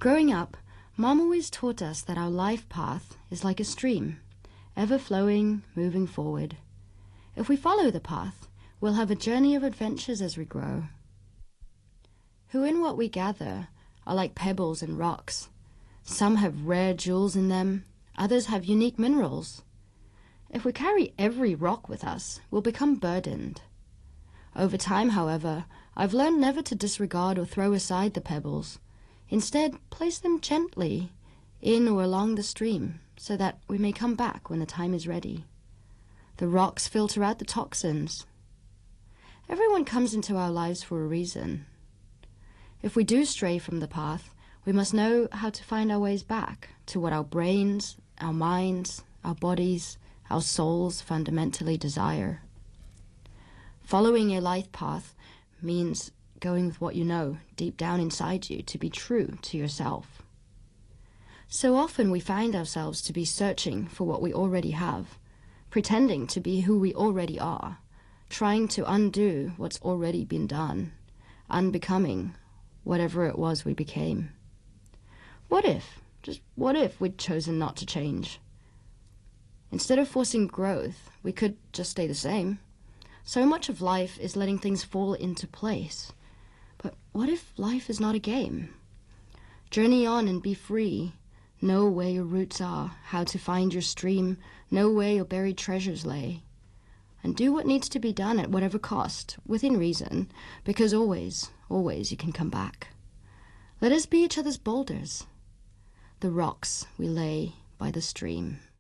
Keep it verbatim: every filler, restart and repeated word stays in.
Growing up, Mom always taught us that our life path is like a stream, ever flowing, moving forward. If we follow the path, we'll have a journey of adventures as we grow. Who and what we gather are like pebbles and rocks. Some have rare jewels in them, others have unique minerals. If we carry every rock with us, we'll become burdened. Over time, however, I've learned never to disregard or throw aside the pebbles. Instead, place them gently in or along the stream so that we may come back when the time is ready. The rocks filter out the toxins. Everyone comes into our lives for a reason. If we do stray from the path, we must know how to find our ways back to what our brains, our minds, our bodies, our souls fundamentally desire. Following a life path means going with what you know deep down inside you to be true to yourself. So often we find ourselves to be searching for what we already have, pretending to be who we already are, trying to undo what's already been done, unbecoming whatever it was we became. What if, just what if we'd chosen not to change? Instead of forcing growth, we could just stay the same. So much of life is letting things fall into place. But what if life is not a game? Journey on and be free. Know where your roots are, how to find your stream, know where your buried treasures lay. And do what needs to be done at whatever cost, within reason, because always, always you can come back. Let us be each other's boulders, the rocks we lay by the stream.